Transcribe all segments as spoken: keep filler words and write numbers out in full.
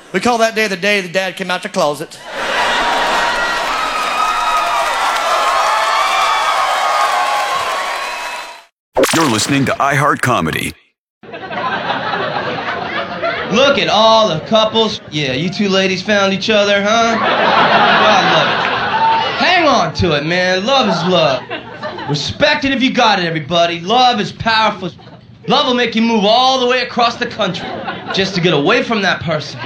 We call that day the day the dad came out the closet. You're listening to iHeart Comedy. Look at all the couples. Yeah, you two ladies found each other, huh? God love it. Hang on to it, man. Love is love. Respect it if you got it, everybody. Love is powerful. Love will make you move all the way across the country just to get away from that person.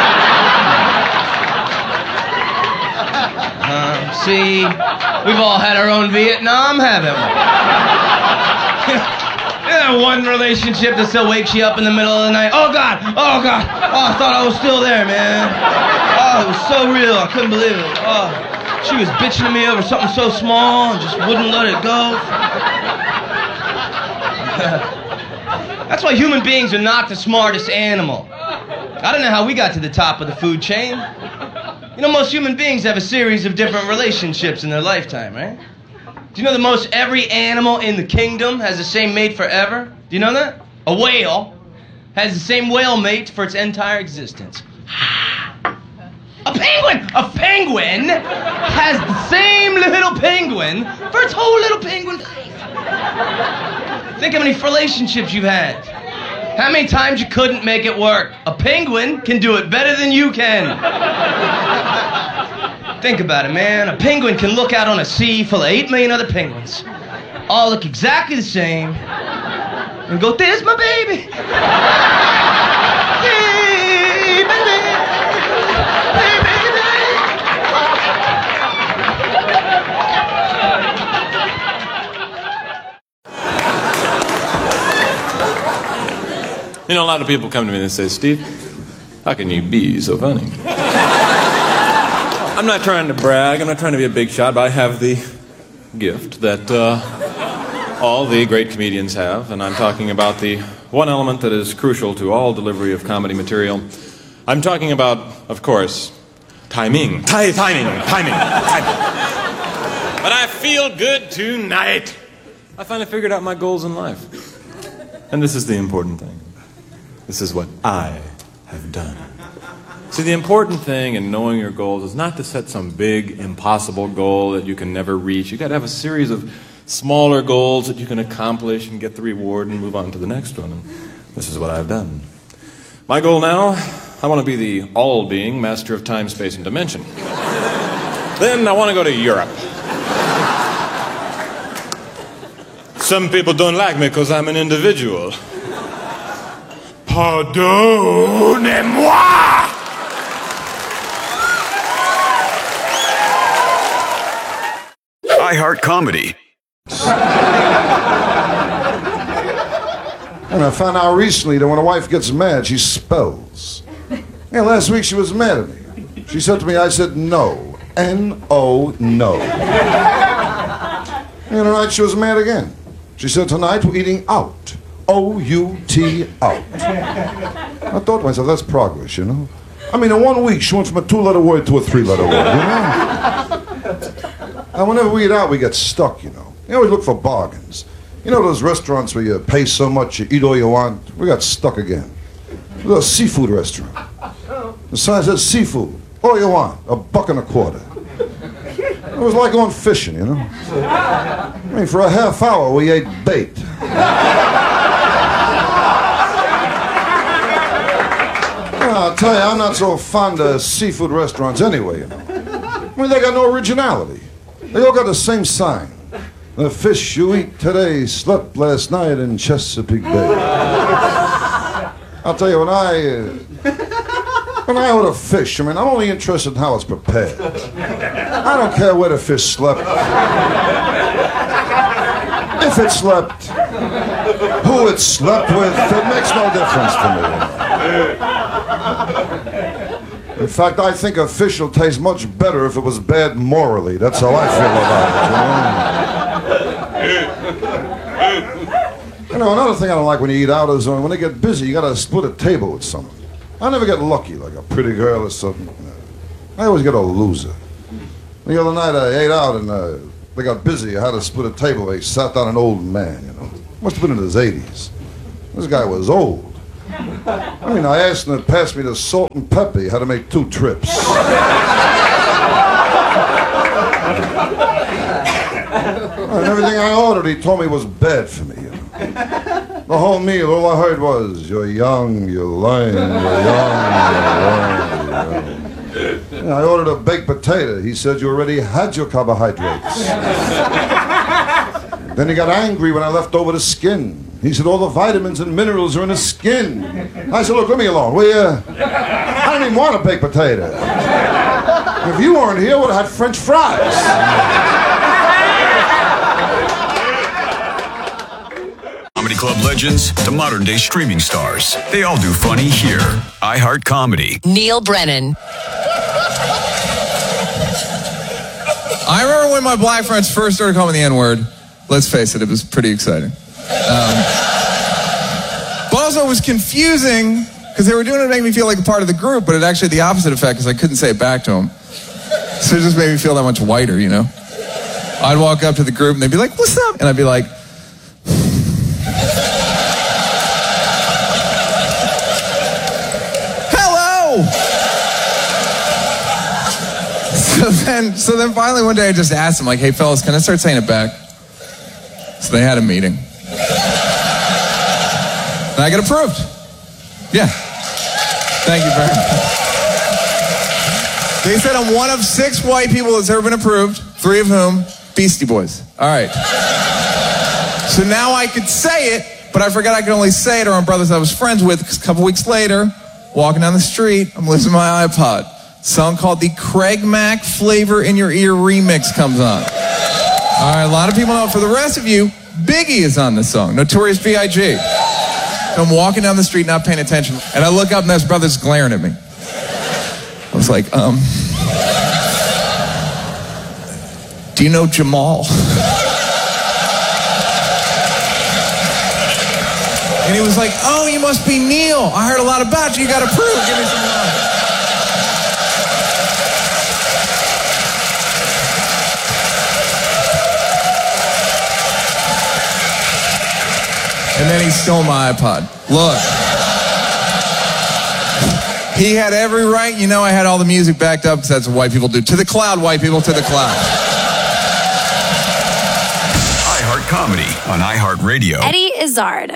Uh, see, we've all had our own Vietnam, haven't we? Yeah, one relationship that still wakes you up in the middle of the night. Oh, God. Oh, God. Oh, I thought I was still there, man. Oh, it was so real. I couldn't believe it. Oh, she was bitching to me over something so small and just wouldn't let it go. That's why human beings are not the smartest animal. I don't know how we got to the top of the food chain. You know, most human beings have a series of different relationships in their lifetime, right? Do you know that most every animal in the kingdom has the same mate forever? Do you know that? A whale has the same whale mate for its entire existence. A penguin! A penguin has the same little penguin for its whole little penguin life. Think how many relationships you've had. How many times you couldn't make it work. A penguin can do it better than you can. Think about it, man. A penguin can look out on a sea full of eight million other penguins. All look exactly the same. And go, there's my baby. Hey, baby. Hey, baby. You know, a lot of people come to me and say, Steve, how can you be so funny? I'm not trying to brag, I'm not trying to be a big shot, but I have the gift that uh, all the great comedians have, and I'm talking about the one element that is crucial to all delivery of comedy material. I'm talking about, of course, timing. Ti- timing, timing, timing. But I feel good tonight. I finally figured out my goals in life. And this is the important thing. This is what I have done. See, the important thing in knowing your goals is not to set some big, impossible goal that you can never reach. You've got to have a series of smaller goals that you can accomplish and get the reward and move on to the next one. And this is what I've done. My goal now, I want to be the all-being master of time, space, and dimension. Then I want to go to Europe. Some people don't like me because I'm an individual. Pardonnez-moi! iHeart Comedy. And I found out recently that when a wife gets mad, she spells. Yeah, last week she was mad at me. She said to me, I said no. N O, no. And tonight she was mad again. She said, tonight we're eating out. O U T, out. I thought to myself, that's progress, you know? I mean, in one week, she went from a two-letter word to a three-letter word, you know? And whenever we eat out, we get stuck, you know? You always look for bargains. You know those restaurants where you pay so much, you eat all you want? We got stuck again. It was a seafood restaurant. The sign says seafood, all you want, a buck and a quarter. It was like going fishing, you know? I mean, for a half hour, we ate bait. Well, I'll tell you, I'm not so fond of seafood restaurants anyway, you know? I mean, they got no originality. They all got the same sign. The fish you eat today slept last night in Chesapeake Bay. I'll tell you, when I, uh, when I order fish, I mean, I'm only interested in how it's prepared. I don't care where the fish slept. If it slept, who it slept with, it makes no difference to me. In fact, I think a fish will taste much better if it was bad morally. That's how I feel about it, you know? You know, another thing I don't like when you eat out is when they get busy, you gotta split a table with someone. I never get lucky, like a pretty girl or something. I always get a loser. The other night I ate out and uh, they got busy. I had to split a table. They sat down an old man, you know. Must have been in his eighties. This guy was old. I mean, I asked him to pass me the salt and pepper. He had to make two trips. And everything I ordered, he told me was bad for me. You know? The whole meal, all I heard was, "You're young, you're lame, you're young, you're lame, you're young." And I ordered a baked potato. He said, "You already had your carbohydrates." Then he got angry when I left over the skin. He said, "All the vitamins and minerals are in the skin." I said, "Look, let me alone, will you? I didn't even want a baked potato. If you weren't here, I would have had French fries." Comedy Club legends to modern day streaming stars. They all do funny here. iHeart Comedy. Neil Brennan. I remember when my black friends first started calling me the N-word. Let's face it, it was pretty exciting. Um, but also it was confusing because they were doing it to make me feel like a part of the group, but it actually had the opposite effect because I couldn't say it back to them. So it just made me feel that much whiter, you know? I'd walk up to the group and they'd be like, "What's up?" And I'd be like, "Hello!" So then, so then finally one day I just asked them, like, "Hey fellas, can I start saying it back?" So they had a meeting. And I got approved. Yeah. Thank you very much. They said I'm one of six white people that's ever been approved, three of whom Beastie Boys. All right. So now I could say it, but I forgot I could only say it around brothers I was friends with, because a couple weeks later, walking down the street, I'm listening to my iPod. A song called the Craig Mack Flavor in Your Ear remix comes on. All right, a lot of people know it. For the rest of you, Biggie is on this song, Notorious B I G I'm walking down the street not paying attention, and I look up and there's brothers glaring at me. I was like, um, "Do you know Jamal?" And he was like, "Oh, you must be Neil. I heard a lot about you. You got approved. Give me some love." And then he stole my iPod. Look. He had every right. You know I had all the music backed up because that's what white people do. To the cloud, white people, to the cloud. iHeart Comedy on iHeartRadio. Eddie Izzard.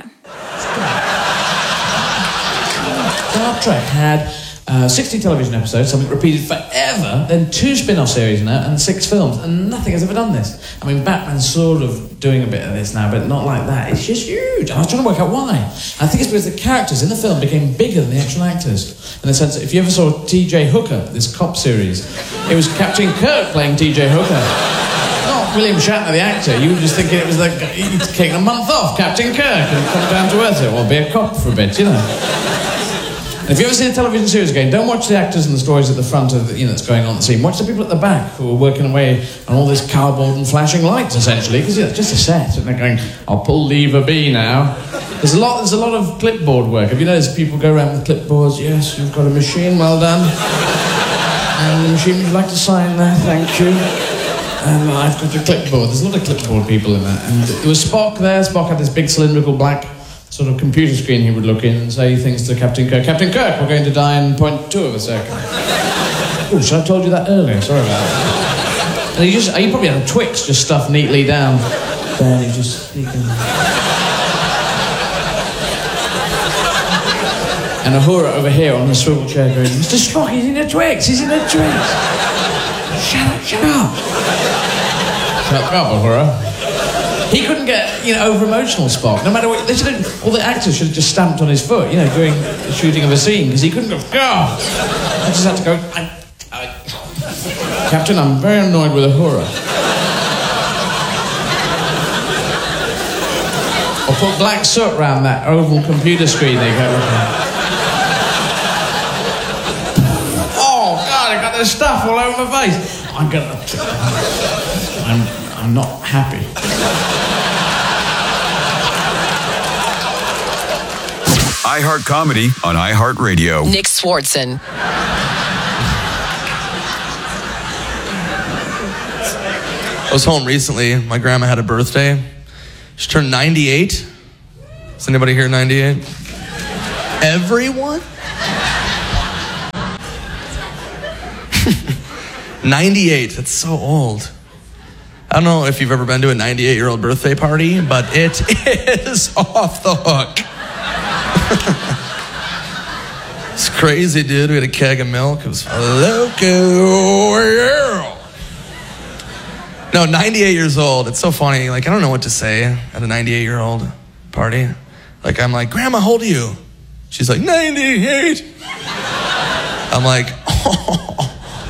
Star Trek had uh, sixty television episodes, something repeated forever, then two spin-off series now, and six films, and nothing has ever done this. I mean, Batman's sort of doing a bit of this now, but not like that. It's just huge. I was trying to work out why. I think it's because the characters in the film became bigger than the actual actors. In the sense that if you ever saw T J Hooker, this cop series, it was Captain Kirk playing T J Hooker. Not William Shatner, the actor. You were just thinking it was like he'd taken a month off, Captain Kirk, and come down to earth. Well, be a cop for a bit, you know. And if you ever see a television series again, don't watch the actors and the stories at the front of the, you know, that's going on at the scene. Watch the people at the back who are working away on all this cardboard and flashing lights, essentially, because yeah, it's just a set. And they're going, "I'll pull lever B now." There's a lot. There's a lot of clipboard work. Have you noticed people go around with clipboards? "Yes, you've got a machine. Well done." "And the machine, would you like to sign there? Thank you." And I've got a clipboard. There's a lot of clipboard people in that. And there was Spock there. Spock had this big cylindrical black sort of computer screen he would look in and say things to Captain Kirk. "Captain Kirk, we're going to die in point two of a second." "Oh, should I have told you that earlier? Sorry about that." And he just, he probably had a Twix just stuffed neatly down. Then he just sneaking. And Uhura over here on the swivel chair going, "Mister Spock, he's in a Twix, he's in a Twix." Shut up, shut up. Shut up, Uhura. He couldn't get, you know, over-emotional Spock. No matter what, they should have, all the actors should have just stamped on his foot, you know, during the shooting of a scene, because he couldn't go, "God!" I just had to go, I, I, "Captain, I'm very annoyed with Uhura." Or put black soot around that oval computer screen they go, "Oh, God, I got this stuff all over my face." I'm gonna... I'm, I'm not happy. iHeart Comedy on iHeartRadio. Nick Swartzen. I was home recently. My grandma had a birthday. She turned ninety-eight. Is anybody here ninety-eight? Everyone? ninety-eight, that's so old. I don't know if you've ever been to a ninety-eight-year-old birthday party, but it is off the hook. It's crazy, dude. We had a keg of milk. It was loco. Yeah. No, ninety-eight years old. It's so funny. Like, I don't know what to say at a ninety-eight-year-old party. Like, I'm like, Grandma, how old are you? She's like, ninety-eight. I'm like, oh.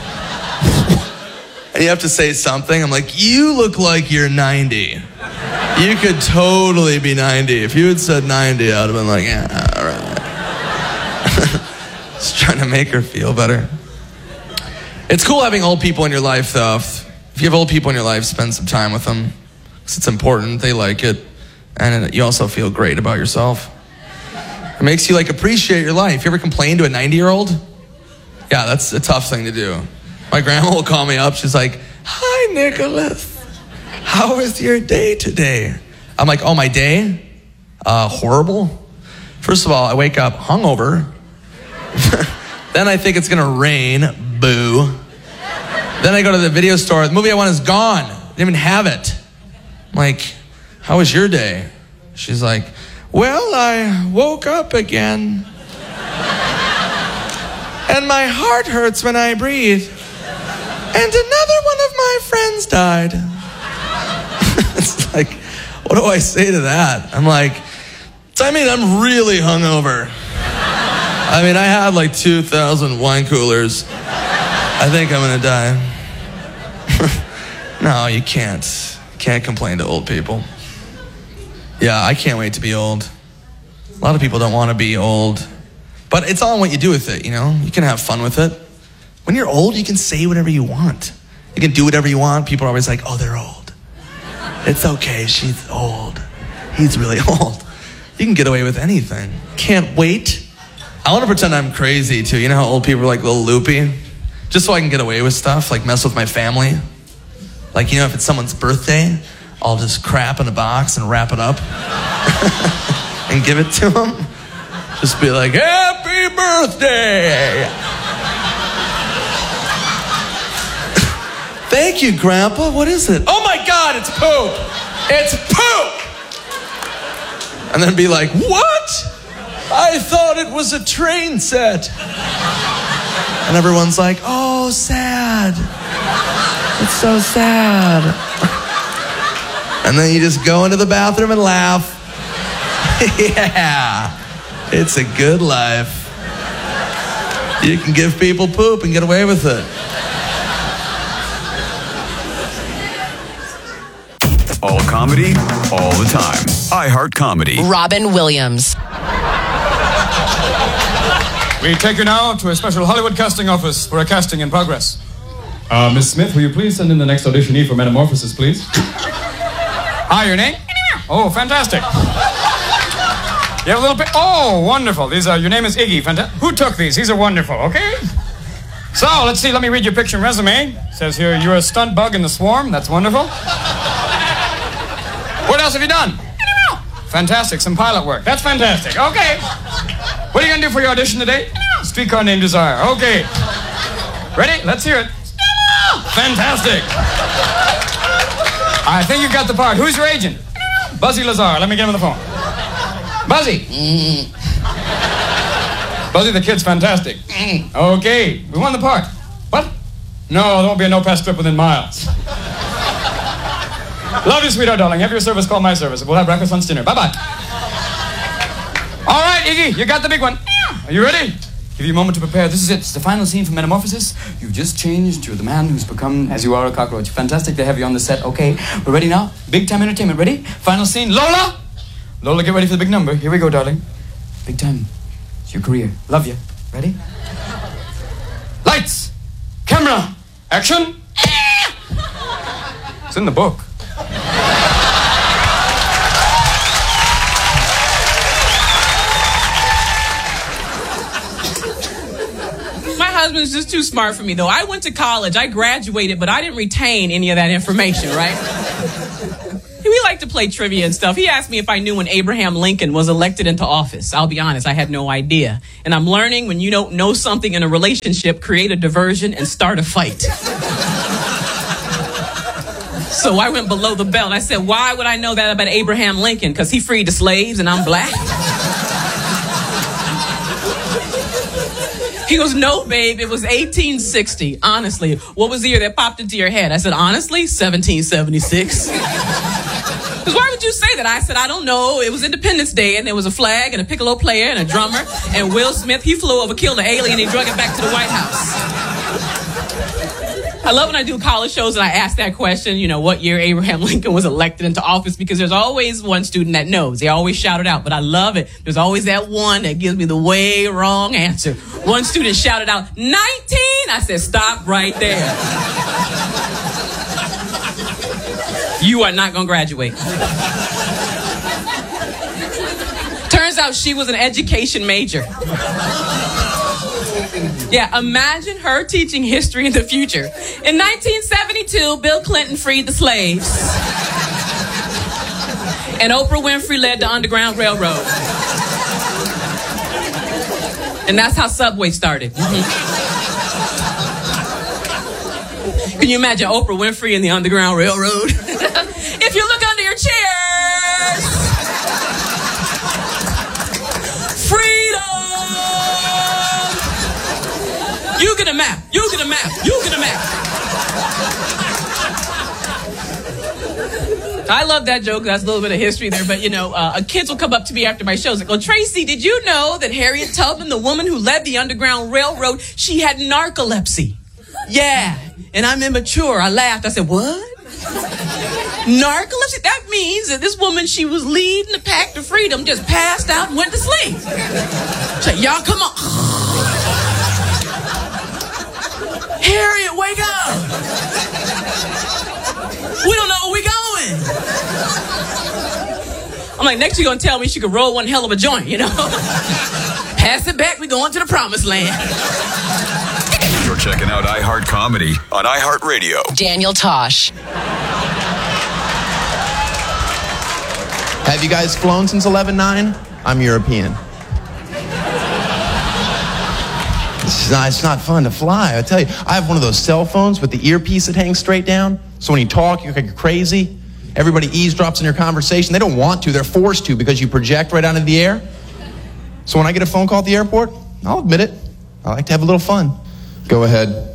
And you have to say something. I'm like, you look like you're ninety. You could totally be ninety. If you had said ninety, I would have been like, yeah, all right. Just trying to make her feel better. It's cool having old people in your life, though. If you have old people in your life, spend some time with them. Because it's important. They like it. And you also feel great about yourself. It makes you, like, appreciate your life. You ever complain to a ninety-year-old? Yeah, that's a tough thing to do. My grandma will call me up. She's like, hi, Nicholas. How was your day today? I'm like, oh, my day? Uh, horrible. First of all, I wake up hungover. Then I think it's going to rain. Boo. Then I go to the video store. The movie I want is gone. They didn't even have it. I'm like, how was your day? She's like, well, I woke up again. And my heart hurts when I breathe. And another one of my friends died. It's like, what do I say to that? I'm like, I mean, I'm really hungover. I mean, I had like two thousand wine coolers. I think I'm gonna die. No, you can't. You can't complain to old people. Yeah, I can't wait to be old. A lot of people don't want to be old. But it's all in what you do with it, you know? You can have fun with it. When you're old, you can say whatever you want. You can do whatever you want. People are always like, oh, they're old. It's okay, she's old. He's really old. You can get away with anything. Can't wait. I want to pretend I'm crazy, too. You know how old people are like a little loopy? Just so I can get away with stuff, like mess with my family. Like, you know, if it's someone's birthday, I'll just crap in a box and wrap it up and give it to them. Just be like, happy birthday! Thank you, Grandpa. What is it? Oh my God, it's poop! It's poop! And then be like, what? I thought it was a train set. And everyone's like, oh, sad. It's so sad. And then you just go into the bathroom and laugh. Yeah, it's a good life. You can give people poop and get away with it. All comedy, all the time. iHeart Comedy. Robin Williams. We take you now to a special Hollywood casting office for a casting in progress. Uh, Miss Smith, will you please send in the next auditionee for Metamorphosis, please? Hi, your name? Oh, fantastic. You have a little bit. Oh, wonderful. These are. Your name is Iggy. Fanta- Who took these? These are wonderful. Okay. So let's see. Let me read your picture and resume. It says here you're a stunt bug in the swarm. That's wonderful. What else have you done? Fantastic. Some pilot work. That's fantastic. Okay. What are you gonna do for your audition today? Streetcar Named Desire. Okay. Ready? Let's hear it. Fantastic. I think you got the part. Who's your agent? Buzzy Lazar. Let me get him on the phone. Buzzy. Mm. Buzzy, the kid's fantastic. Mm. Okay, we won the part. What? No, there won't be a no-pass strip within miles. Love you, sweetheart, darling. Have your service call my service. We'll have breakfast, lunch, dinner. Bye-bye. All right, Iggy, you got the big one. Are you ready? Give you a moment to prepare. This is it. It's the final scene from Metamorphosis. You've just changed. You're the man who's become, as you are, a cockroach. Fantastic to have you on the set. Okay, we're ready now. Big time entertainment. Ready? Final scene. Lola! Lola, get ready for the big number. Here we go, darling. Big time. It's your career. Love you. Ready? Lights! Camera! Action! It's in the book. My husband's just too smart for me, though. I went to college. I graduated, but I didn't retain any of that information, right? We like to play trivia and stuff. He asked me if I knew when Abraham Lincoln was elected into office. I'll be honest, I had no idea. And I'm learning when you don't know something in a relationship, create a diversion and start a fight. So I went below the belt. I said, why would I know that about Abraham Lincoln? Because he freed the slaves and I'm black? He goes, no, babe, it was eighteen sixty. Honestly, what was the year that popped into your head? I said, honestly, seventeen seventy-six. Because why would you say that? I said, I don't know. It was Independence Day, and there was a flag and a piccolo player and a drummer. And Will Smith, he flew over, killed an alien, and he drug it back to the White House. I love when I do college shows and I ask that question, you know, what year Abraham Lincoln was elected into office, because there's always one student that knows. They always shout it out, but I love it. There's always that one that gives me the way wrong answer. One student shouted out, nineteen? I said, stop right there. You are not going to graduate. Turns out she was an education major. Yeah, imagine her teaching history in the future. In nineteen seventy-two, Bill Clinton freed the slaves. And Oprah Winfrey led the Underground Railroad. And that's how Subway started. Mm-hmm. Can you imagine Oprah Winfrey and the Underground Railroad? If you look under your chairs, freedom! You get a map. You get a map. You get a map. I love that joke. That's a little bit of history there. But, you know, uh, kids will come up to me after my shows and go, Tracy, did you know that Harriet Tubman, the woman who led the Underground Railroad, she had narcolepsy? Yeah. And I'm immature. I laughed. I said, what? Narcolepsy? That means that this woman, she was leading the pack to freedom, just passed out and went to sleep. Say, y'all, come on. Harriet, wake up! We don't know where we're going. I'm like, next you're gonna tell me she could roll one hell of a joint, you know? Pass it back, we're going to the promised land. You're checking out iHeart Comedy on iHeartRadio. Daniel Tosh. Have you guys flown since eleven nine? I'm European. It's not, it's not fun to fly, I tell you. I have one of those cell phones with the earpiece that hangs straight down. So when you talk, you look like you're crazy. Everybody eavesdrops in your conversation. They don't want to, they're forced to because you project right out into the air. So when I get a phone call at the airport, I'll admit it. I like to have a little fun. Go ahead.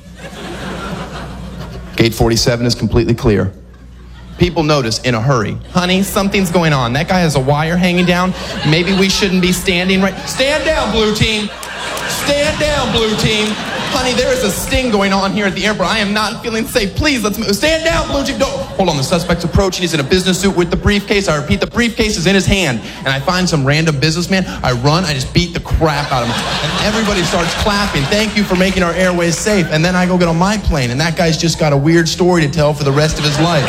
Gate forty-seven is completely clear. People notice in a hurry. Honey, something's going on. That guy has a wire hanging down. Maybe we shouldn't be standing right. Stand down, blue team. Stand down, blue team. Honey, there is a sting going on here at the airport. I am not feeling safe. Please, let's move. Stand down, blue team. Don't. Hold on, the suspect's approaching. He's in a business suit with the briefcase. I repeat, the briefcase is in his hand. And I find some random businessman. I run, I just beat the crap out of him. And everybody starts clapping. Thank you for making our airways safe. And then I go get on my plane, and that guy's just got a weird story to tell for the rest of his life.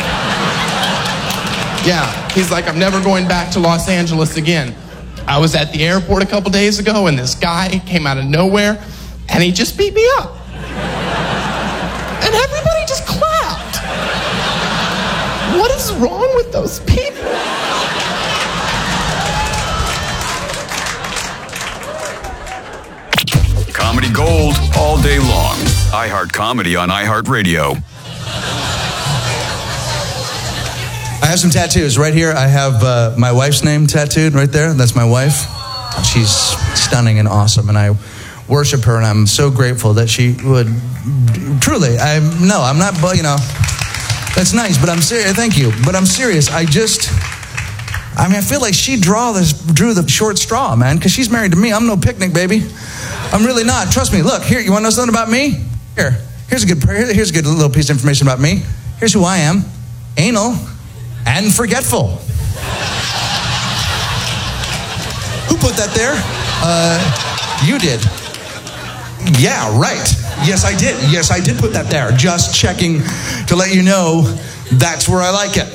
Yeah, he's like, I'm never going back to Los Angeles again. I was at the airport a couple days ago, and this guy came out of nowhere, and he just beat me up. And everybody just clapped. What is wrong with those people? Comedy gold all day long. iHeart Comedy on iHeartRadio. I have some tattoos right here. I have uh, my wife's name tattooed right there. That's my wife. She's stunning and awesome, and I worship her, and I'm so grateful that she would. Truly, I no, I'm not. But you know, that's nice, but I'm serious. Thank you, but I'm serious. I just, I mean, I feel like she draw this, drew the short straw, man, because she's married to me. I'm no picnic, baby. I'm really not. Trust me. Look here. You want to know something about me? Here, here's a good. Here's a good little piece of information about me. Here's who I am: anal and forgetful. Who put that there? Uh, you did. Yeah, right. Yes, I did. Yes, I did put that there. Just checking to let you know that's where I like it.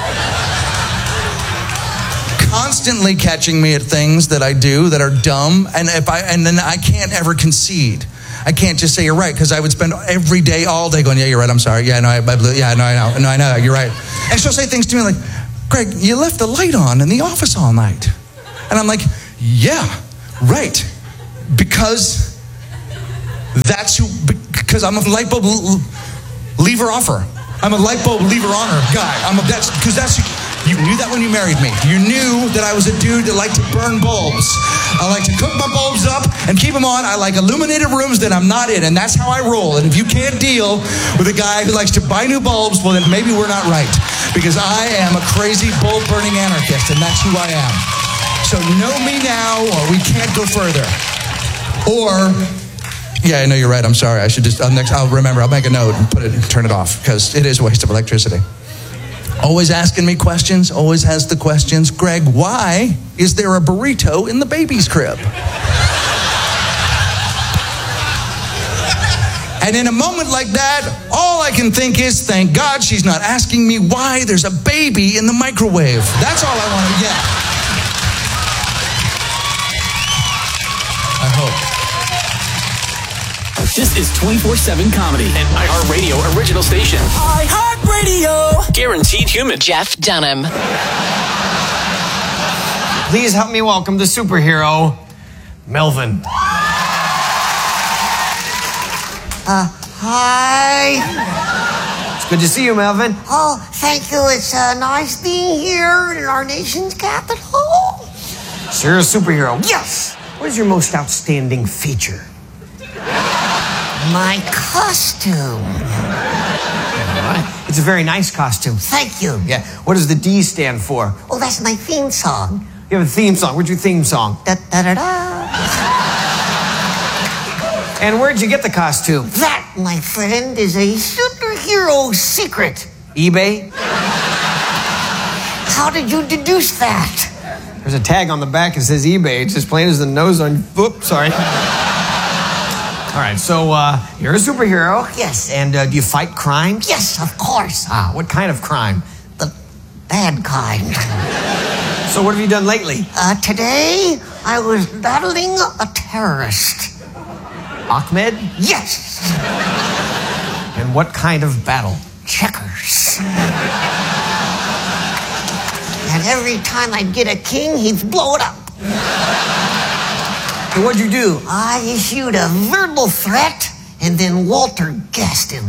Constantly catching me at things that I do that are dumb, and if I and then I can't ever concede. I can't just say you're right, because I would spend every day, all day going, yeah, you're right, I'm sorry. Yeah, no, I, I blew, yeah, no, I know, no, I know, you're right. And she'll say things to me like, Greg, you left the light on in the office all night. And I'm like, yeah, right. Because that's who, because I'm a light bulb lever offer. I'm a light bulb lever honor guy. I'm a, that's, because that's, you knew that when you married me. You knew that I was a dude that liked to burn bulbs. I like to cook my bulbs up and keep them on. I like illuminated rooms that I'm not in, and that's how I roll. And if you can't deal with a guy who likes to buy new bulbs, well, then maybe we're not right. Because I am a crazy bulb-burning anarchist, and that's who I am. So know me now, or we can't go further. Or, yeah, I know you're right. I'm sorry. I should just, I'll, next, I'll remember. I'll make a note and put it, turn it off, because it is a waste of electricity. Always asking me questions, always has the questions. Greg, why is there a burrito in the baby's crib? And in a moment like that, all I can think is, thank God she's not asking me why there's a baby in the microwave. That's all I want to, yeah. I hope. This is twenty-four seven Comedy, an iHeartRadio original station. iHeartRadio. Guaranteed human. Jeff Dunham. Please help me welcome the superhero, Melvin. Uh, hi. It's good to see you, Melvin. Oh, thank you. It's uh, nice being here in our nation's capital. So you're a superhero. Yes. What is your most outstanding feature? My costume. It's a very nice costume. Thank you. Yeah. What does the D stand for? Oh, that's my theme song. You have a theme song. What's your theme song? Da da da da. And where'd you get the costume? That, my friend, is a superhero secret. eBay? How did you deduce that? There's a tag on the back that says eBay. It's as plain as the nose on... Oops, sorry. All right, so uh, you're a superhero. Yes. And uh, do you fight crime? Yes, of course. Ah, what kind of crime? The bad kind. So what have you done lately? Uh, today, I was battling a terrorist. Ahmed? Yes. And what kind of battle? Checkers. And every time I'd get a king, he'd blow it up. So what'd you do? I issued a verbal threat, and then Walter gassed him.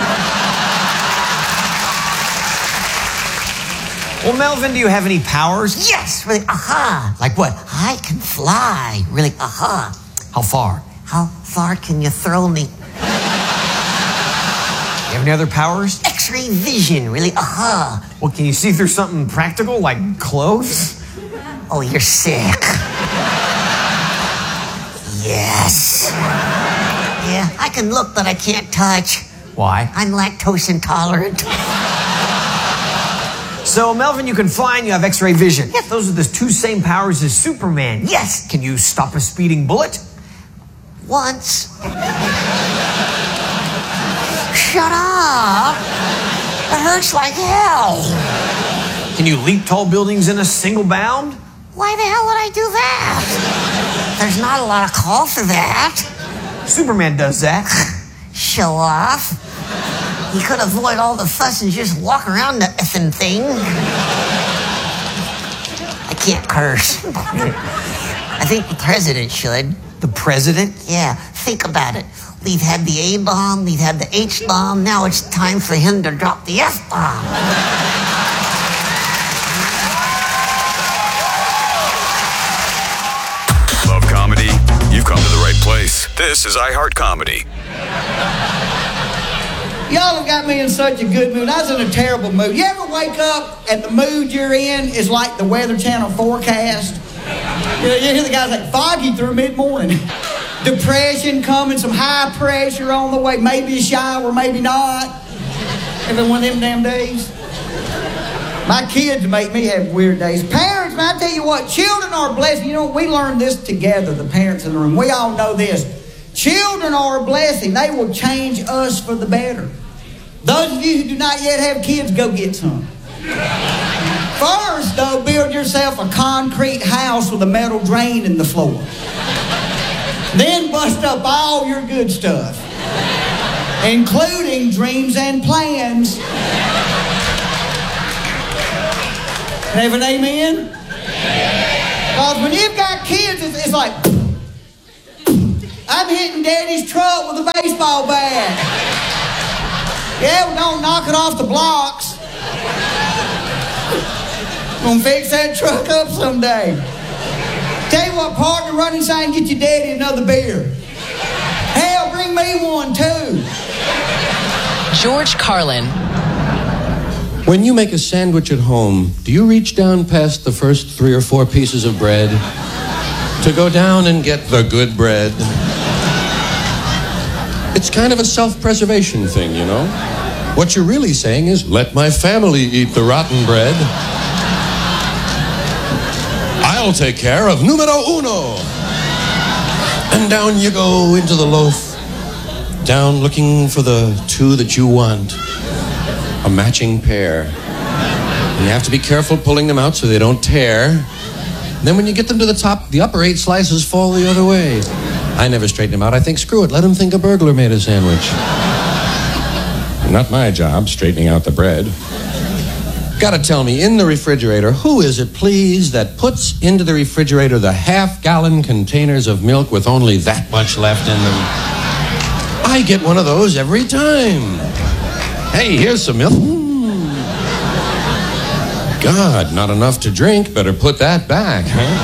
Well, Melvin, do you have any powers? Yes, really, aha. Like what? I can fly, really, aha. How far? How far can you throw me? You have any other powers? X-ray vision, really, aha. Well, can you see through something practical, like clothes? Oh, you're sick. Yes. Yeah, I can look, but I can't touch. Why? I'm lactose intolerant. So, Melvin, you can fly and you have X-ray vision. Yes. Those are the two same powers as Superman. Yes. Can you stop a speeding bullet? Once. Shut up. It hurts like hell. Can you leap tall buildings in a single bound? Why the hell would I do that? There's not a lot of call for that. Superman does that. Show off. He could avoid all the fuss and just walk around the effing thing. I can't curse. I think the president should. The president? Yeah, think about it. We've had the A-bomb, we've had the H-bomb, now it's time for him to drop the F-bomb. Love comedy? You've come to the right place. This is iHeart Comedy. Y'all have got me in such a good mood. I was in a terrible mood. You ever wake up and the mood you're in is like the Weather Channel forecast? You know, you hear the guys like, foggy through mid-morning. Depression coming, some high pressure on the way, maybe a shower, maybe not. Every one of them damn days. My kids make me have weird days. Parents, man, I tell you what, children are a blessing. You know, we learned this together, the parents in the room. We all know this. Children are a blessing. They will change us for the better. Those of you who do not yet have kids, go get some. First, though, build yourself a concrete house with a metal drain in the floor. Then bust up all your good stuff, including dreams and plans. Can I have an amen? Because when you've got kids, it's, it's like, I'm hitting Daddy's truck with a baseball bat. Yeah, we're gonna knock it off the blocks. Gonna fix that truck up someday. Tell you what, partner, run inside and get your daddy another beer. Hell, bring me one too. George Carlin. When you make a sandwich at home, do you reach down past the first three or four pieces of bread to go down and get the good bread? It's kind of a self-preservation thing, you know? What you're really saying is, let my family eat the rotten bread. I'll take care of numero uno. And down you go into the loaf, down looking for the two that you want. A matching pair. And you have to be careful pulling them out so they don't tear. And then when you get them to the top, the upper eight slices fall the other way. I never straighten them out. I think, screw it, let them think a burglar made a sandwich. Not my job, straightening out the bread. Gotta tell me, in the refrigerator, who is it, please, that puts into the refrigerator the half-gallon containers of milk with only that much left in them? I get one of those every time. Hey, here's some milk. Mm. God, not enough to drink. Better put that back, huh?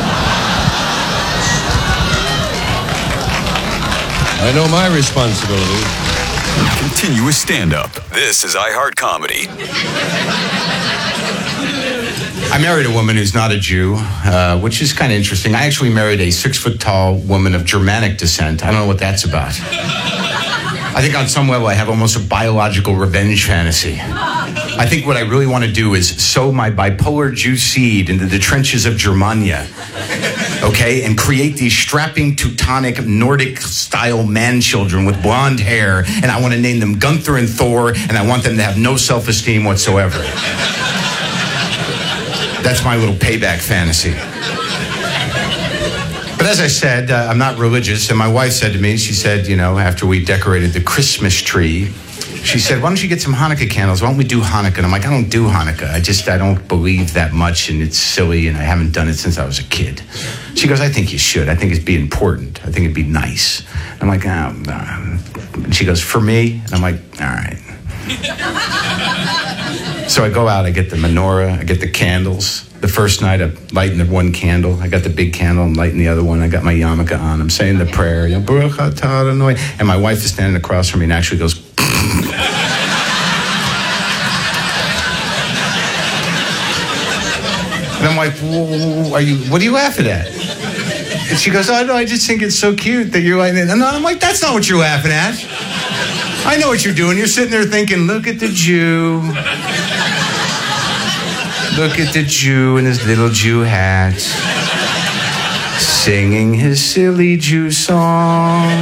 I know my responsibility. Continuous stand-up. This is iHeart Comedy. I married a woman who's not a Jew, uh, which is kind of interesting. I actually married a six-foot-tall woman of Germanic descent. I don't know what that's about. I think on some level I have almost a biological revenge fantasy. I think what I really want to do is sow my bipolar Jew seed into the trenches of Germania, okay, and create these strapping Teutonic Nordic-style man-children with blonde hair, and I want to name them Gunther and Thor, and I want them to have no self-esteem whatsoever. That's my little payback fantasy. But as I said, uh, I'm not religious, and my wife said to me, she said, you know, after we decorated the Christmas tree, she said, why don't you get some Hanukkah candles? Why don't we do Hanukkah? And I'm like, I don't do Hanukkah. I just, I don't believe that much, and it's silly, and I haven't done it since I was a kid. She goes, I think you should. I think it'd be important. I think it'd be nice. I'm like, oh, uh. And she goes, for me? And I'm like, all right. So I go out, I get the menorah, I get the candles. The first night, I'm lighting the one candle. I got the big candle, I'm lighting the other one. I got my yarmulke on. I'm saying the prayer. You know, Baruch atah Adonai. And my wife is standing across from me and actually goes, and I'm like, are you, what are you laughing at? And she goes, oh, no, I just think it's so cute that you're lighting it. And I'm like, that's not what you're laughing at. I know what you're doing. You're sitting there thinking, look at the Jew. Look at the Jew in his little Jew hat, singing his silly Jew song.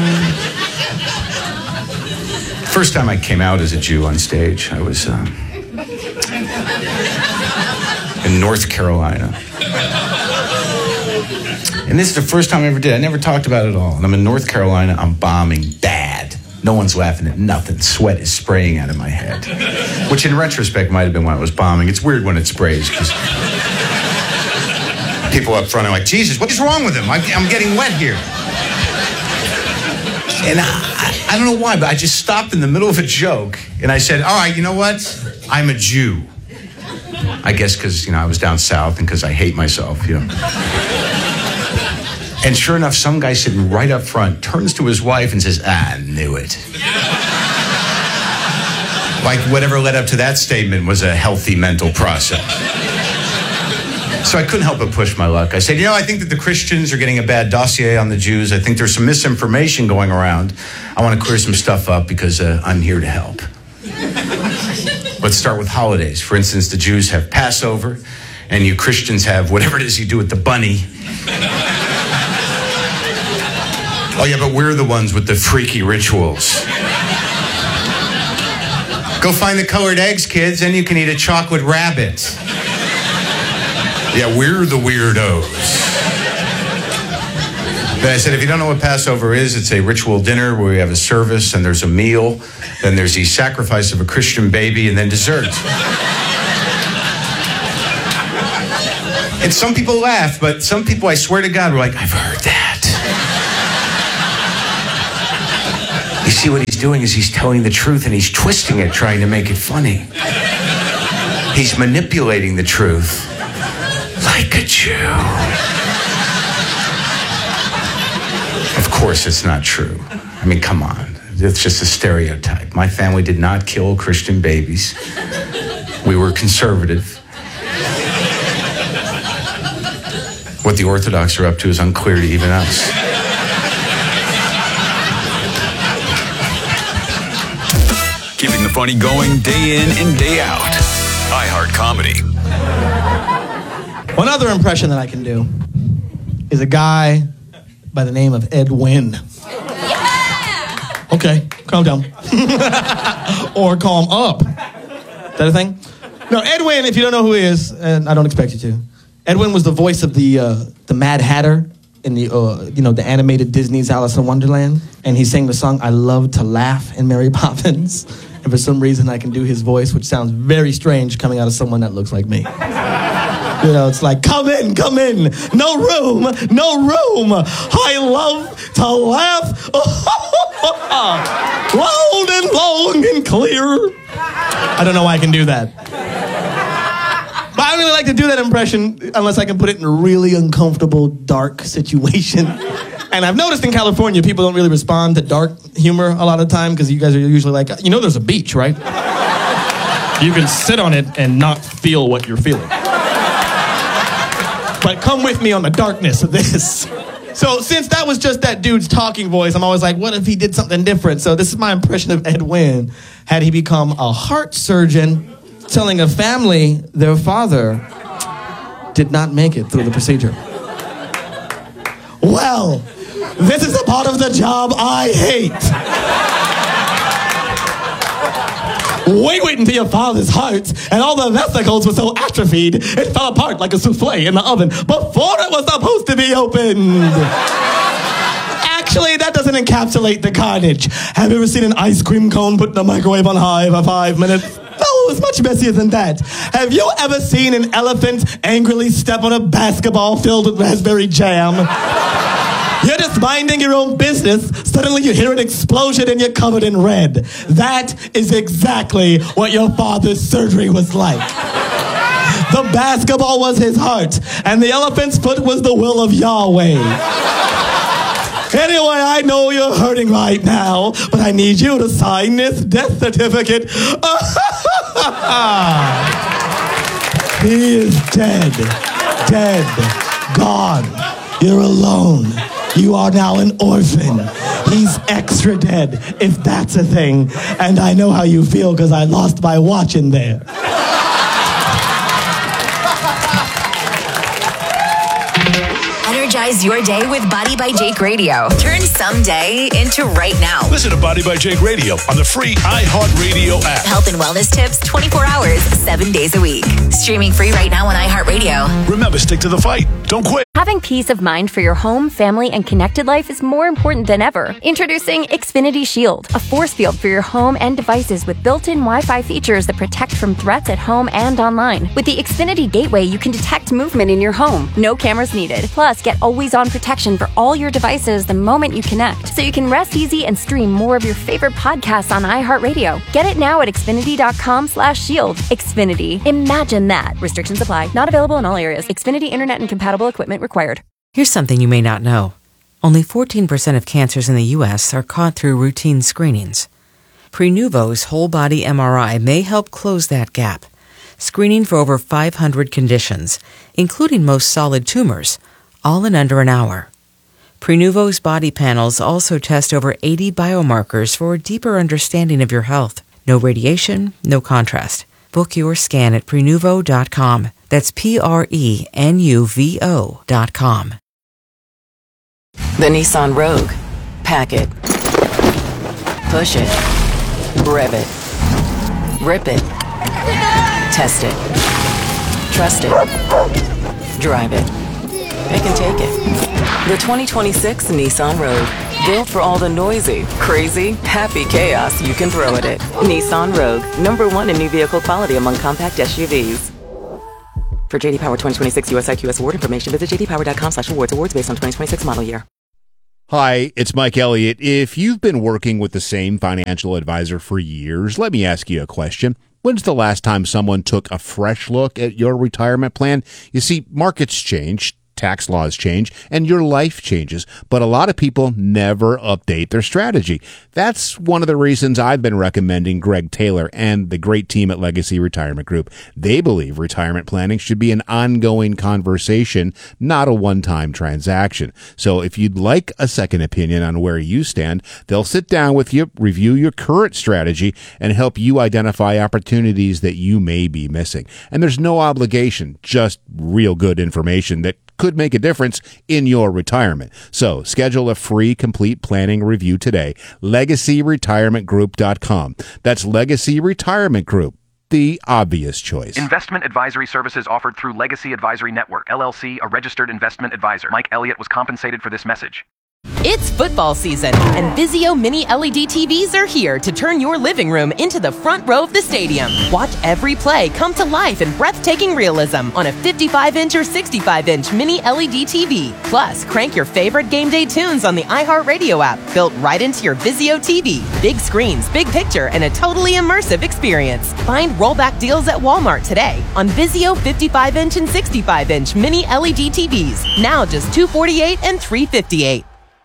First time I came out as a Jew on stage, I was uh, in North Carolina. And this is the first time I ever did. I never talked about it at all. And I'm in North Carolina, I'm bombing bad. No one's laughing at nothing. Sweat is spraying out of my head. Which in retrospect might have been when I was bombing. It's weird when it sprays because people up front are like, Jesus, what is wrong with him? I'm, I'm getting wet here. And I, I don't know why, but I just stopped in the middle of a joke and I said, all right, you know what? I'm a Jew. I guess because, you know, I was down south and because I hate myself, you know. And sure enough, some guy sitting right up front turns to his wife and says, ah, I knew it. Like whatever led up to that statement was a healthy mental process. So I couldn't help but push my luck. I said, you know, I think that the Christians are getting a bad dossier on the Jews. I think there's some misinformation going around. I want to clear some stuff up because uh, I'm here to help. Let's start with holidays. For instance, the Jews have Passover, and you Christians have whatever it is you do with the bunny. Oh, yeah, but we're the ones with the freaky rituals. Go find the colored eggs, kids, and you can eat a chocolate rabbit. Yeah, we're the weirdos. But I said, if you don't know what Passover is, it's a ritual dinner where we have a service and there's a meal, then there's the sacrifice of a Christian baby, and then dessert. And some people laugh, but some people, I swear to God, were like, I've heard that. You see, what he's doing is he's telling the truth and he's twisting it, trying to make it funny. He's manipulating the truth like a Jew. Of course it's not true. I mean, come on. It's just a stereotype. My family did not kill Christian babies. We were conservative. What the Orthodox are up to is unclear to even us. Keeping the funny going day in and day out. iHeart Comedy. One other impression that I can do is a guy by the name of Ed Wynn. Yeah! Okay, calm down. Or calm up. Is that a thing? No, Ed Wynn, if you don't know who he is, and I don't expect you to, Ed Wynn was the voice of the uh, the Mad Hatter in the uh, you know the animated Disney's Alice in Wonderland, and he sang the song "I Love to Laugh" in Mary Poppins. And for some reason, I can do his voice, which sounds very strange coming out of someone that looks like me. You know, it's like, come in, come in, no room, no room. I love to laugh loud and long and clear. I don't know why I can do that. But I don't really like to do that impression unless I can put it in a really uncomfortable, dark situation. And I've noticed in California, people don't really respond to dark humor a lot of the time because you guys are usually like, you know there's a beach, right? You can sit on it and not feel what you're feeling. But come with me on the darkness of this. So since that was just that dude's talking voice, I'm always like, what if he did something different? So this is my impression of Ed Wynn. Had he become a heart surgeon telling a family their father did not make it through the procedure. Well, this is a part of the job I hate. Wait, wait until your father's heart and all the vesicles were so atrophied it fell apart like a souffle in the oven before it was supposed to be opened. Actually, that doesn't encapsulate the carnage. Have you ever seen an ice cream cone put in the microwave on high for five minutes? No, it was much messier than that. Have you ever seen an elephant angrily step on a basketball filled with raspberry jam? You're just minding your own business. Suddenly you hear an explosion and you're covered in red. That is exactly what your father's surgery was like. The basketball was his heart, and the elephant's foot was the will of Yahweh. Anyway, I know you're hurting right now, but I need you to sign this death certificate. He is dead. Dead. Gone. You're alone. You are now an orphan. He's extra dead, if that's a thing. And I know how you feel because I lost my watch in there. Energize your day with Body by Jake Radio. Turn someday into right now. Listen to Body by Jake Radio on the free iHeartRadio app. Health and wellness tips twenty-four hours, seven days a week. Streaming free right now on iHeartRadio. Remember, stick to the fight. Don't quit. Having peace of mind for your home, family, and connected life is more important than ever. Introducing Xfinity Shield, a force field for your home and devices with built-in Wi-Fi features that protect from threats at home and online. With the Xfinity Gateway, you can detect movement in your home. No cameras needed. Plus, get always-on protection for all your devices the moment you connect, so you can rest easy and stream more of your favorite podcasts on iHeartRadio. Get it now at Xfinity.com slash shield. Xfinity. Imagine that. Restrictions apply. Not available in all areas. Xfinity Internet and compatible equipment required. Here's something you may not know. Only fourteen percent of cancers in the U S are caught through routine screenings. Prenuvo's whole-body M R I may help close that gap, screening for over five hundred conditions, including most solid tumors, all in under an hour. Prenuvo's body panels also test over eighty biomarkers for a deeper understanding of your health. No radiation, no contrast. Book your scan at Prenuvo dot com. That's P R E N U V O dot com. The Nissan Rogue. Pack it. Push it. Rev it. Rip it. Test it. Trust it. Drive it. It can take it. The twenty twenty-six Nissan Rogue. Built for all the noisy, crazy, happy chaos you can throw at it. Nissan Rogue, number one in new vehicle quality among compact S U Vs. For J D Power twenty twenty-six U S I Q S award information, visit j d power dot com slash awards. Awards based on twenty twenty-six model year. Hi, it's Mike Elliott. If you've been working with the same financial advisor for years, let me ask you a question. When's the last time someone took a fresh look at your retirement plan? You see, markets change, tax laws change, and your life changes, but a lot of people never update their strategy. That's one of the reasons I've been recommending Greg Taylor and the great team at Legacy Retirement Group. They believe retirement planning should be an ongoing conversation, not a one-time transaction. So if you'd like a second opinion on where you stand, they'll sit down with you, review your current strategy, and help you identify opportunities that you may be missing. And there's no obligation, just real good information that could make a difference in your retirement. So schedule a free complete planning review today. legacy retirement group dot com. That's Legacy Retirement Group, the obvious choice. Investment advisory services offered through Legacy Advisory Network, L L C, a registered investment advisor. Mike Elliott was compensated for this message. It's football season, and Vizio Mini L E D T Vs are here to turn your living room into the front row of the stadium. Watch every play come to life in breathtaking realism on a fifty-five inch or sixty-five inch Mini L E D T V. Plus, crank your favorite game day tunes on the iHeartRadio app, built right into your Vizio T V. Big screens, big picture, and a totally immersive experience. Find rollback deals at Walmart today on Vizio fifty-five inch and sixty-five inch Mini L E D T Vs. Now just two hundred forty-eight dollars and three hundred fifty-eight dollars.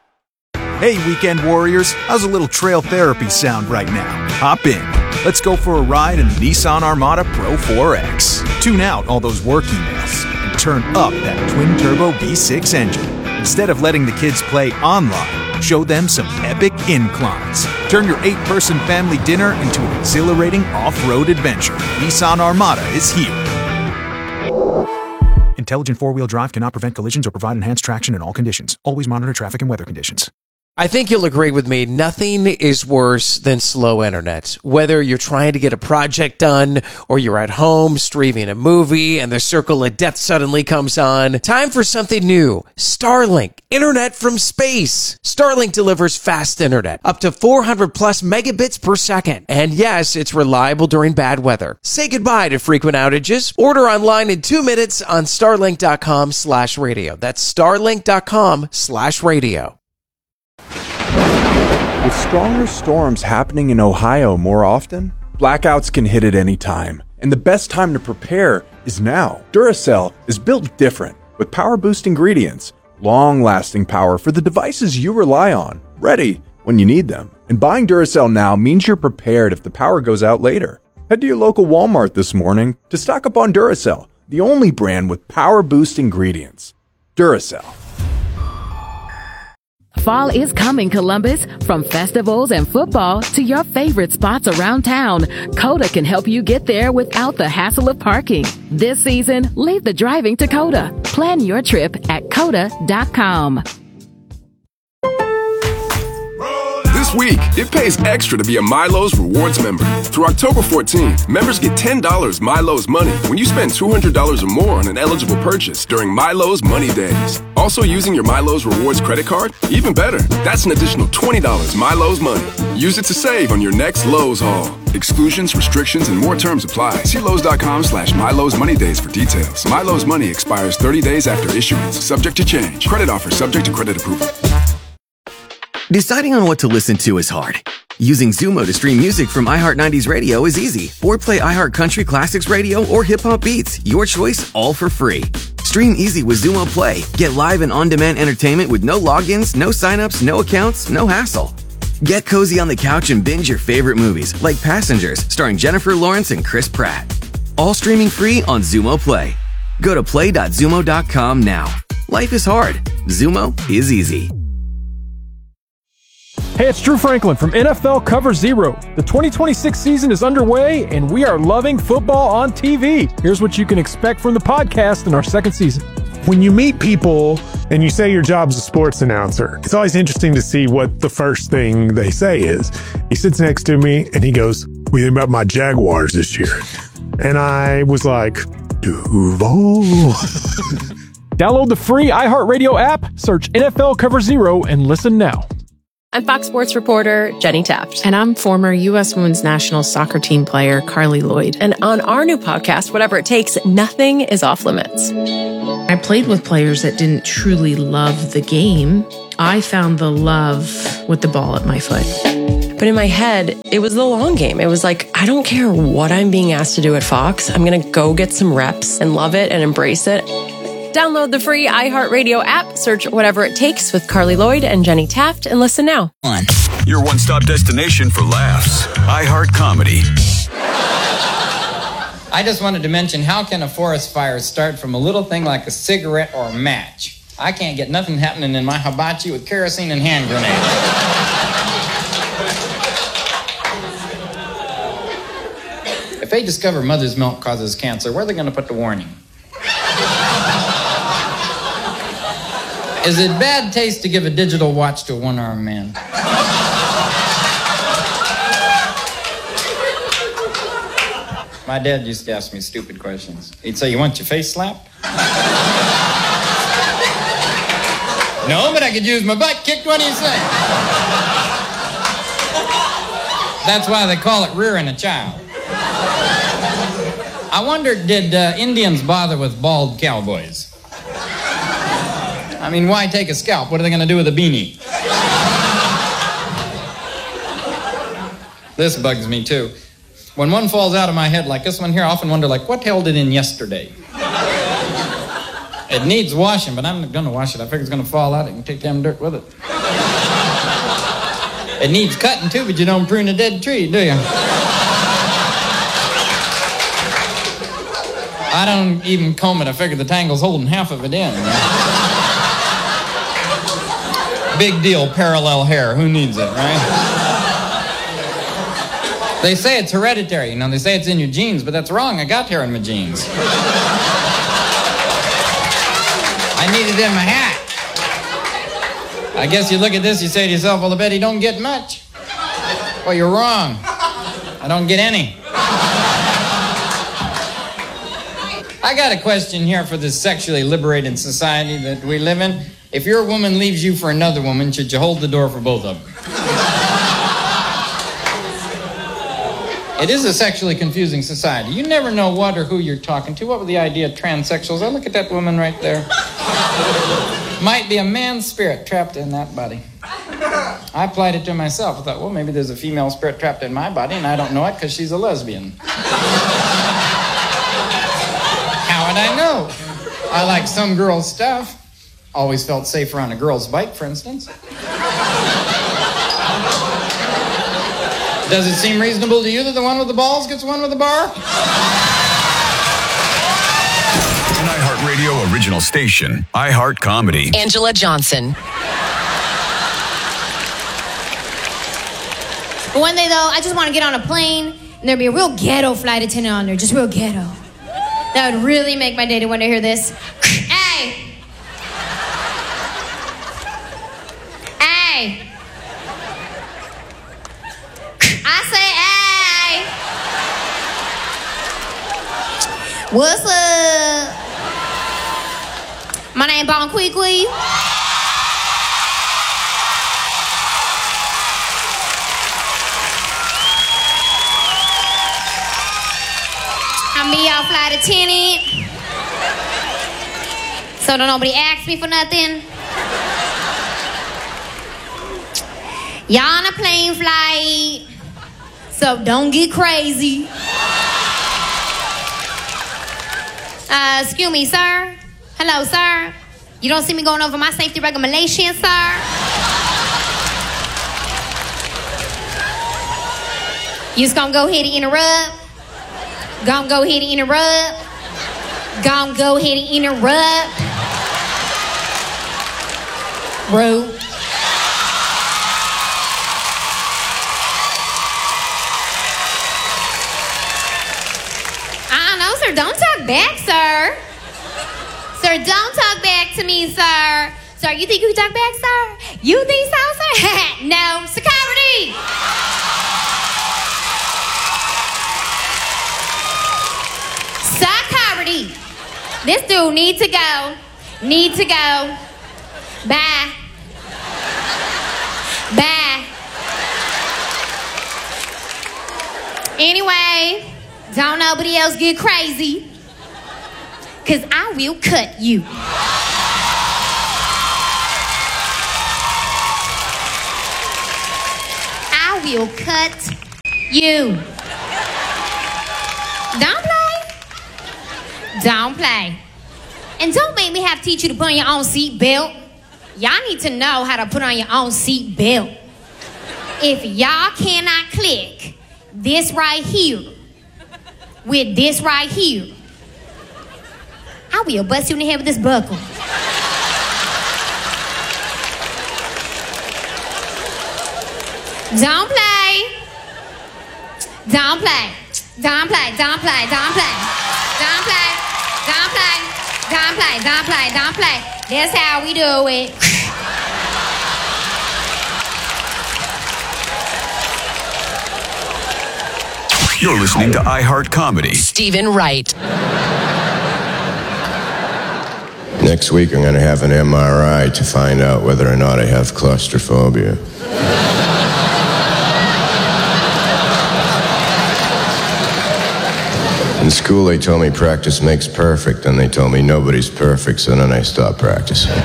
Hey, weekend warriors, how's a little trail therapy sound right now? Hop in. Let's go for a ride in the Nissan Armada Pro four X. Tune out all those work emails and turn up that twin-turbo V six engine. Instead of letting the kids play online, show them some epic inclines. Turn your eight-person family dinner into an exhilarating off-road adventure. Nissan Armada is here. Intelligent four-wheel drive cannot prevent collisions or provide enhanced traction in all conditions. Always monitor traffic and weather conditions. I think you'll agree with me. Nothing is worse than slow internet. Whether you're trying to get a project done or you're at home streaming a movie and the circle of death suddenly comes on, time for something new. Starlink, internet from space. Starlink delivers fast internet, up to four hundred plus megabits per second. And yes, it's reliable during bad weather. Say goodbye to frequent outages. Order online in two minutes on starlink.com slash radio. That's starlink.com slash radio. With stronger storms happening in Ohio more often, blackouts can hit at any time. And the best time to prepare is now. Duracell is built different, with power-boost ingredients, long-lasting power for the devices you rely on, ready when you need them. And buying Duracell now means you're prepared if the power goes out later. Head to your local Walmart this morning to stock up on Duracell, the only brand with power-boost ingredients. Duracell. Fall is coming, Columbus. From festivals and football to your favorite spots around town, Coda can help you get there without the hassle of parking. This season, leave the driving to Coda. Plan your trip at coda dot com. This week, it pays extra to be a Milo's Rewards member. Through October fourteenth, members get ten dollars Milo's Money when you spend two hundred dollars or more on an eligible purchase during Milo's Money Days. Also using your Milo's Rewards credit card? Even better, that's an additional twenty dollars Milo's Money. Use it to save on your next Lowe's haul. Exclusions, restrictions, and more terms apply. See Lowe's.com slash Milo's Money Days for details. Milo's Money expires thirty days after issuance. Subject to change. Credit offer subject to credit approval. Deciding on what to listen to is hard. Using Zumo to stream music from iHeart nineties Radio is easy. Or play iHeart Country Classics Radio or Hip Hop Beats. Your choice, all for free. Stream easy with Zumo Play. Get live and on-demand entertainment with no logins, no signups, no accounts, no hassle. Get cozy on the couch and binge your favorite movies, like Passengers, starring Jennifer Lawrence and Chris Pratt. All streaming free on Zumo Play. Go to play dot zumo dot com now. Life is hard. Zumo is easy. Hey, it's Drew Franklin from N F L Cover Zero. The twenty twenty-six season is underway, and we are loving football on T V. Here's what you can expect from the podcast in our second season. When you meet people and you say your job's a sports announcer, it's always interesting to see what the first thing they say is. He sits next to me, and he goes, "What do you think about my Jaguars this year?" And I was like, Duval. Download the free iHeartRadio app, search N F L Cover Zero, and listen now. I'm Fox Sports reporter Jenny Taft. And I'm former U S Women's National Soccer Team player Carly Lloyd. And on our new podcast, Whatever It Takes, nothing is off limits. I played with players that didn't truly love the game. I found the love with the ball at my foot. But in my head, it was the long game. It was like, I don't care what I'm being asked to do at Fox. I'm going to go get some reps and love it and embrace it. Download the free iHeartRadio app, search Whatever It Takes with Carly Lloyd and Jenny Taft, and listen now. One. Your one-stop destination for laughs. iHeart Comedy. I just wanted to mention, how can a forest fire start from a little thing like a cigarette or a match? I can't get nothing happening in my hibachi with kerosene and hand grenades. If they discover mother's milk causes cancer, where are they going to put the warning? Is it bad taste to give a digital watch to a one-armed man? My dad used to ask me stupid questions. He'd say, you want your face slapped? No, but I could use my butt kicked. What do you say? That's why they call it rearing a child. I wonder, did uh, Indians bother with bald cowboys? I mean, why take a scalp? What are they going to do with a beanie? This bugs me, too. When one falls out of my head like this one here, I often wonder, like, what held it in yesterday? It needs washing, but I'm not going to wash it. I figure it's going to fall out. I can take damn dirt with it. It needs cutting, too, but you don't prune a dead tree, do you? I don't even comb it. I figure the tangle's holding half of it in. Big deal, parallel hair. Who needs it, right? They say it's hereditary. You know, they say it's in your genes, but that's wrong. I got hair in my jeans. I need it in my hat. I guess you look at this, you say to yourself, well, I bet he don't get much. Well, you're wrong. I don't get any. I got a question here for this sexually liberated society that we live in. If your woman leaves you for another woman, should you hold the door for both of them? It is a sexually confusing society. You never know what or who you're talking to. What with the idea of transsexuals? Oh, look at that woman right there. Might be a man's spirit trapped in that body. I applied it to myself. I thought, well, maybe there's a female spirit trapped in my body, and I don't know it because she's a lesbian. How would I know? I like some girls' stuff. Always felt safer on a girl's bike, for instance. Does it seem reasonable to you that the one with the balls gets one with the bar? An iHeartRadio original station, iHeart Comedy. Angela Johnson. But one day, though, I just want to get on a plane, and there'd be a real ghetto flight attendant on there, just real ghetto. That would really make my day to want to hear this. Hey! Hey! I say, hey! What's up? My name Bon Kui Kui. I'm be y'all flight attendant. So don't nobody ask me for nothing. Y'all on a plane flight. So don't get crazy. Uh, excuse me, sir. Hello, sir. You don't see me going over my safety regulations, sir? You just gonna go ahead and interrupt? Gonna go ahead and interrupt? Gonna go ahead and interrupt? Rude. I know, sir. Don't talk back, sir. Sir, don't talk back to me, sir. Sir, you think you can talk back, sir? You think so, sir? No. Security! Security! This dude needs to go. Need to go. Bye. Bye. Anyway, don't nobody else get crazy, because I will cut you. I will cut you. Don't play. Don't play. And don't make me have to teach you to put on your own seat belt. Y'all need to know how to put on your own seat belt. If y'all cannot click this right here with this right here, I will bust you in the head with this buckle. Don't play. Don't play. Don't play. Don't play. Don't play. Don't play. Don't play. Don't play. Don't play. Don't play. That's how we do it. You're listening to iHeart Comedy. Stephen Wright. Next week, I'm going to have an M R I to find out whether or not I have claustrophobia. In school, they told me practice makes perfect, and they told me nobody's perfect, so then I stopped practicing.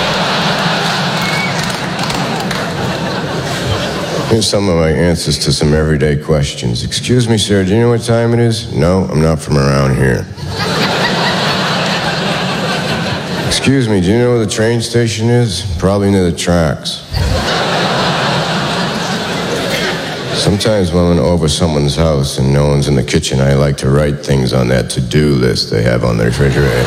Here's some of my answers to some everyday questions. Excuse me, sir, do you know what time it is? No, I'm not from around here. Excuse me, do you know where the train station is? Probably near the tracks. Sometimes when I'm over someone's house and no one's in the kitchen, I like to write things on that to-do list they have on the refrigerator.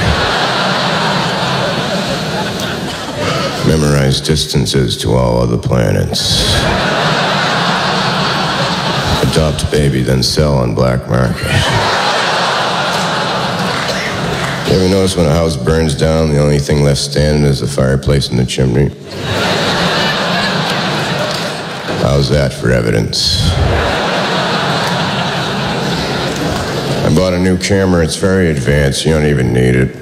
Memorize distances to all other planets. Adopt a baby, then sell on black market. You ever notice when a house burns down, the only thing left standing is the fireplace in the chimney? How's that for evidence? I bought a new camera. It's very advanced. You don't even need it.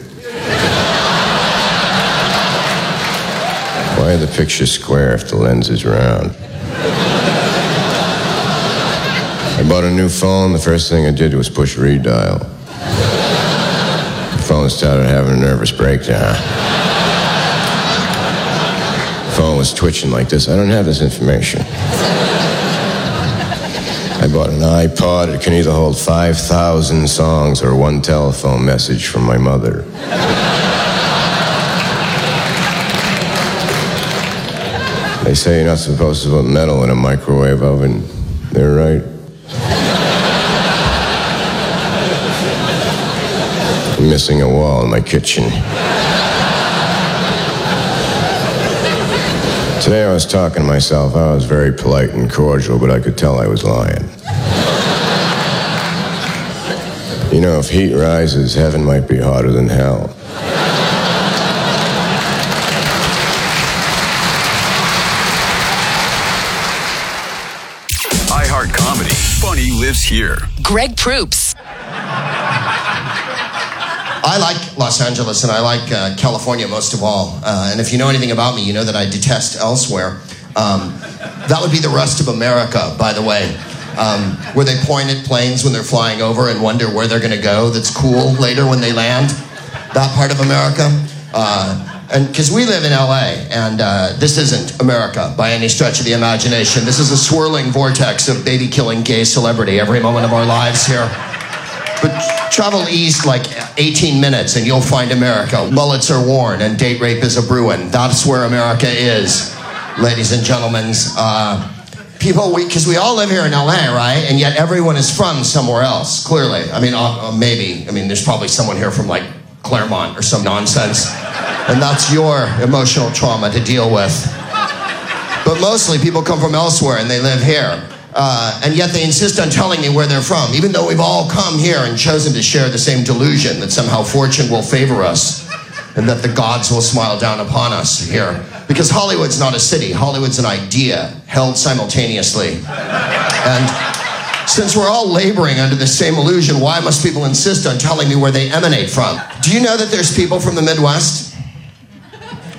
Why are the pictures square if the lens is round? I bought a new phone. The first thing I did was push redial. The phone started having a nervous breakdown. The phone was twitching like this. I don't have this information. I bought an iPod. It can either hold five thousand songs or one telephone message from my mother. They say you're not supposed to put metal in a microwave oven. They're right. I'm missing a wall in my kitchen. Today I was talking to myself. I was very polite and cordial, but I could tell I was lying. You know, if heat rises, heaven might be hotter than hell. iHeart Comedy. Funny lives here. Greg Proops. I like Los Angeles and I like uh, California most of all. Uh, and if you know anything about me, you know that I detest elsewhere. Um, that would be the rest of America, by the way. Um, where they point at planes when they're flying over and wonder where they're going to go. That's cool later when they land. That part of America. Uh, and because we live in L A, and uh, this isn't America by any stretch of the imagination. This is a swirling vortex of baby-killing gay celebrity every moment of our lives here. But travel east like eighteen minutes and you'll find America. Mullets are worn and date rape is a brewing. That's where America is, ladies and gentlemen. Uh, people, because we, we all live here in L A, right? And yet everyone is from somewhere else, clearly. I mean, uh, maybe. I mean, there's probably someone here from like Claremont or some nonsense. And that's your emotional trauma to deal with. But mostly people come from elsewhere and they live here. Uh, and yet they insist on telling me where they're from, even though we've all come here and chosen to share the same delusion that somehow fortune will favor us and that the gods will smile down upon us here. Because Hollywood's not a city. Hollywood's an idea held simultaneously. And since we're all laboring under the same illusion, why must people insist on telling me where they emanate from? Do you know that there's people from the Midwest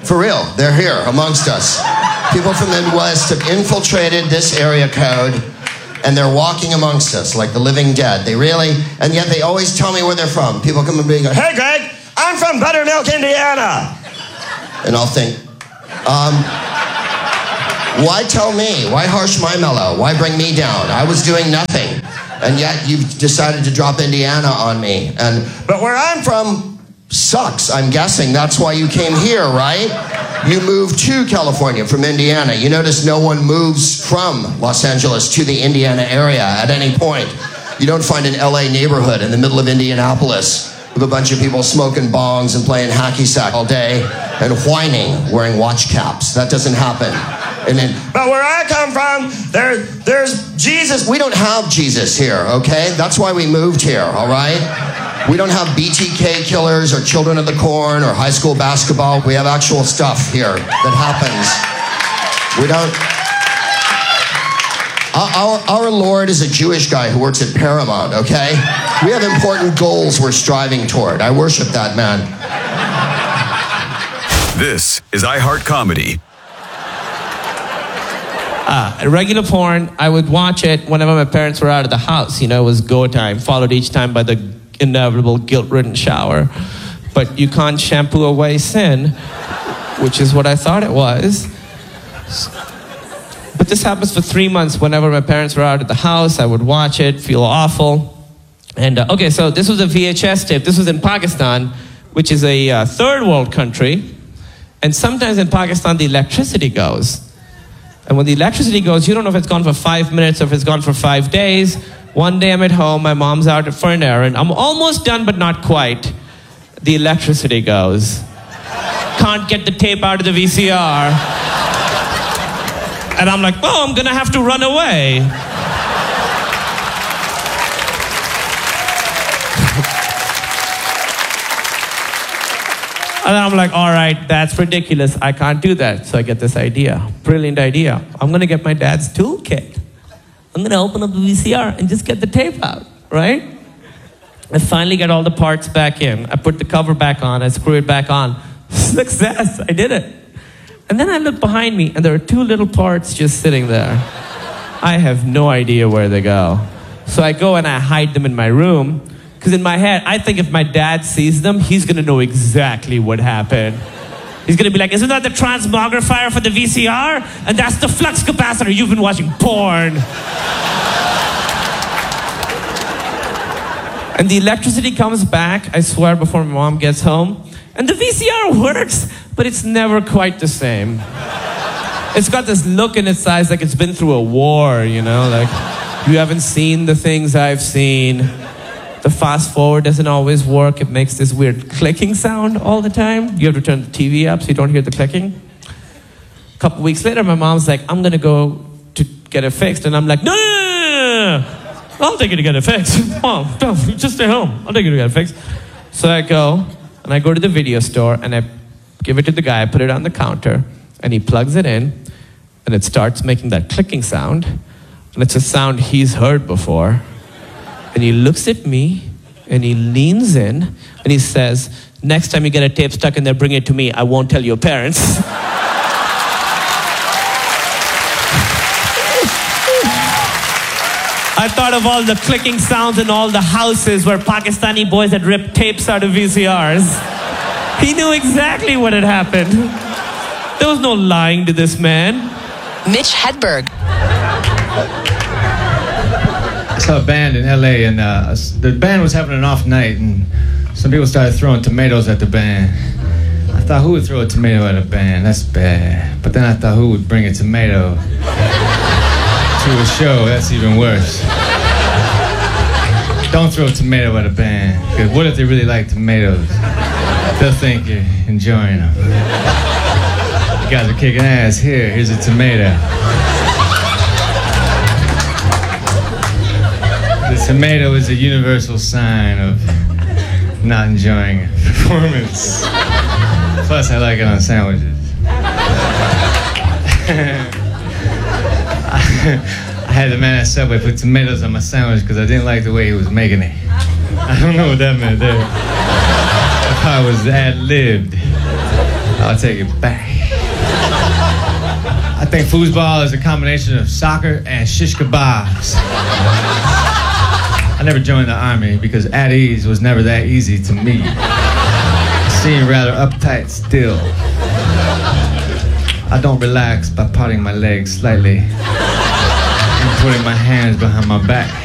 For real, they're here amongst us. People from the Midwest have infiltrated this area code, and they're walking amongst us like the living dead. They really, and yet they always tell me where they're from. People come and be go, hey, Greg, I'm from Buttermilk, Indiana. And I'll think, um, why tell me? Why harsh my mellow? Why bring me down? I was doing nothing. And yet you've decided to drop Indiana on me. And but where I'm from sucks, I'm guessing. That's why you came here, right? You moved to California from Indiana. You notice no one moves from Los Angeles to the Indiana area at any point. You don't find an L A neighborhood in the middle of Indianapolis with a bunch of people smoking bongs and playing hacky sack all day and whining, wearing watch caps. That doesn't happen. And then, but where I come from, there, there's Jesus. We don't have Jesus here, okay? That's why we moved here, all right? We don't have B T K killers or Children of the Corn or high school basketball. We have actual stuff here that happens. We don't... Our, our Lord is a Jewish guy who works at Paramount, okay? We have important goals we're striving toward. I worship that man. This is iHeart Comedy. Uh, regular porn, I would watch it whenever my parents were out of the house. You know, it was go time, followed each time by the inevitable guilt-ridden shower. But you can't shampoo away sin, which is what I thought it was. But this happens for three months. Whenever my parents were out of the house, I would watch it, feel awful. And, uh, okay, so this was a V H S tape. This was in Pakistan, which is a uh, third world country. And sometimes in Pakistan, the electricity goes. And when the electricity goes, you don't know if it's gone for five minutes or if it's gone for five days. One day I'm at home, my mom's out for an errand. I'm almost done, but not quite. The electricity goes. Can't get the tape out of the V C R. And I'm like, oh, I'm gonna have to run away. And I'm like, all right, that's ridiculous. I can't do that. So I get this idea, brilliant idea. I'm gonna get my dad's toolkit. I'm gonna open up the V C R and just get the tape out, right? I finally get all the parts back in. I put the cover back on, I screw it back on. Success, I did it. And then I look behind me and there are two little parts just sitting there. I have no idea where they go. So I go and I hide them in my room. Because in my head, I think if my dad sees them, he's going to know exactly what happened. He's going to be like, isn't that the transmogrifier for the V C R? And that's the flux capacitor. You've been watching porn. And the electricity comes back, I swear, before my mom gets home. And the V C R works, but it's never quite the same. It's got this look in its eyes like it's been through a war, you know? Like, you haven't seen the things I've seen. The fast forward doesn't always work. It makes this weird clicking sound all the time. You have to turn the T V up so you don't hear the clicking. A couple weeks later, my mom's like, I'm going to go to get it fixed. And I'm like, no, no, no, no, no. I'll take you to get it fixed. Mom, don't, just stay home. I'll take you to get it fixed. So I go, and I go to the video store, and I give it to the guy. I put it on the counter, and he plugs it in, and it starts making that clicking sound. And it's a sound he's heard before. And he looks at me, and he leans in, and he says, next time you get a tape stuck in there, bring it to me. I won't tell your parents. I thought of all the clicking sounds in all the houses where Pakistani boys had ripped tapes out of V C Rs. He knew exactly what had happened. There was no lying to this man. Mitch Hedberg. I saw a band in L A and uh, the band was having an off night and some people started throwing tomatoes at the band. I thought, who would throw a tomato at a band? That's bad. But then I thought, who would bring a tomato to a show? That's even worse. Don't throw a tomato at a band. Because what if they really like tomatoes? They'll think you're enjoying them. You guys are kicking ass. Here, here's a tomato. The tomato is a universal sign of not enjoying a performance. Plus, I like it on sandwiches. I had the man at Subway put tomatoes on my sandwich because I didn't like the way he was making it. I don't know what that meant there. I thought it was ad-libbed. I'll take it back. I think foosball is a combination of soccer and shish kebabs. I never joined the army because at ease was never that easy to me. I seem rather uptight still. I don't relax by parting my legs slightly and putting my hands behind my back.